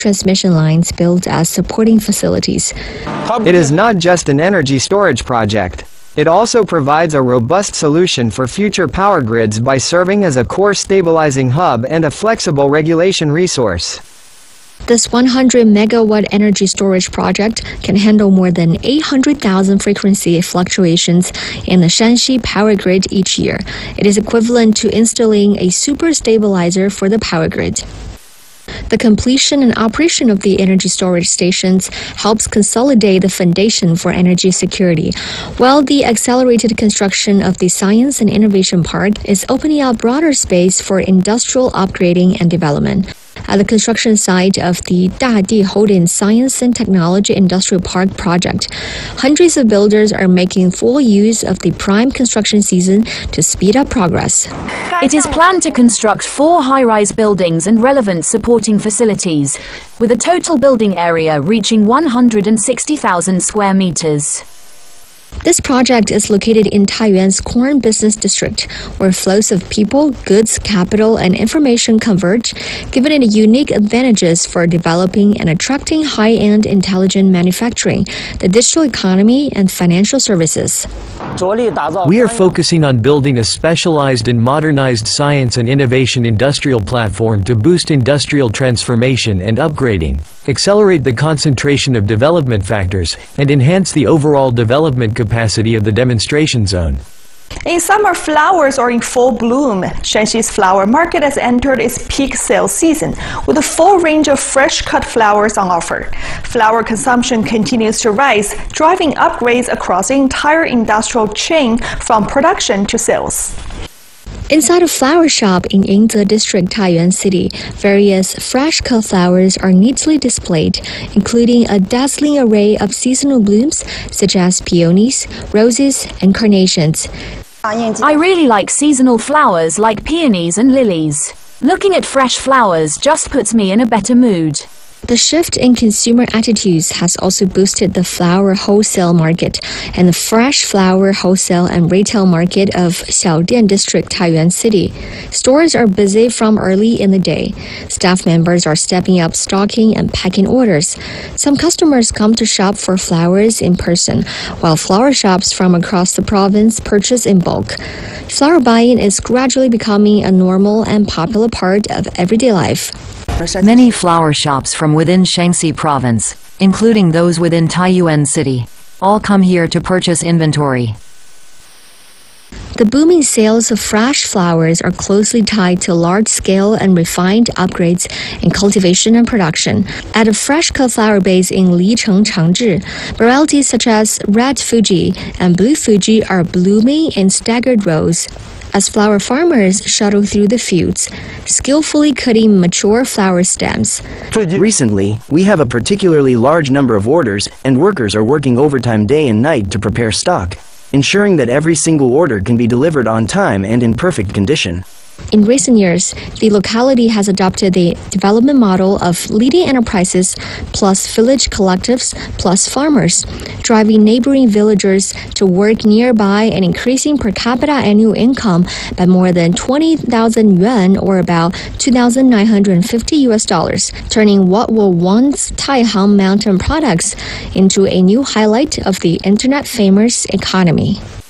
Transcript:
transmission lines built as supporting facilities. It is not just an energy storage project. It also provides a robust solution for future power grids by serving as a core stabilizing hub and a flexible regulation resource. This 100 megawatt energy storage project can handle more than 800,000 frequency fluctuations in the Shanxi power grid each year. It is equivalent to installing a super stabilizer for the power grid. The completion and operation of the energy storage stations helps consolidate the foundation for energy security, while the accelerated construction of the Science and Innovation Park is opening up broader space for industrial upgrading and development. At the construction site of the Dadi Holding Science and Technology Industrial Park project, hundreds of builders are making full use of the prime construction season to speed up progress. It is planned to construct 4 high-rise buildings and relevant supporting facilities, with a total building area reaching 160,000 square meters. This project is located in Taiyuan's Corn Business District, where flows of people, goods, capital, and information converge, giving it unique advantages for developing and attracting high-end intelligent manufacturing, the digital economy, and financial services. We are focusing on building a specialized and modernized science and innovation industrial platform to boost industrial transformation and upgrading, accelerate the concentration of development factors, and enhance the overall development capacity of the demonstration zone. In summer, flowers are in full bloom. Shanxi's flower market has entered its peak sales season with a full range of fresh-cut flowers on offer. Flower consumption continues to rise, driving upgrades across the entire industrial chain from production to sales. Inside a flower shop in Yingze District, Taiyuan City, various fresh-cut flowers are neatly displayed, including a dazzling array of seasonal blooms such as peonies, roses, and carnations. I really like seasonal flowers like peonies and lilies. Looking at fresh flowers just puts me in a better mood. The shift in consumer attitudes has also boosted the flower wholesale market and the fresh flower wholesale and retail market of Xiaodian District, Taiyuan City. Stores are busy from early in the day. Staff members are stepping up stocking and packing orders. Some customers come to shop for flowers in person, while flower shops from across the province purchase in bulk. Flower buying is gradually becoming a normal and popular part of everyday life. Many flower shops from within Shanxi province, including those within Taiyuan City, all come here to purchase inventory. The booming sales of fresh flowers are closely tied to large-scale and refined upgrades in cultivation and production. At a fresh-cut flower base in Licheng, Changzhi, varieties such as Red Fuji and Blue Fuji are blooming in staggered rows, as flower farmers shuttle through the fields, skillfully cutting mature flower stems. Recently, we have a particularly large number of orders, and workers are working overtime day and night to prepare stock, ensuring that every single order can be delivered on time and in perfect condition. In recent years, the locality has adopted the development model of leading enterprises plus village collectives plus farmers, driving neighboring villagers to work nearby and increasing per capita annual income by more than 20,000 yuan or about $2,950, turning what were once Taihang mountain products into a new highlight of the internet famous economy.